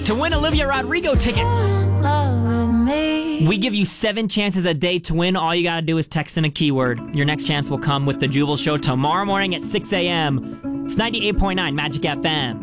to win Olivia Rodrigo tickets. We give you 7 chances a day to win. All you gotta do is text in a keyword. Your next chance will come with the Jubal Show tomorrow morning at 6 a.m. It's 98.9 Magic FM.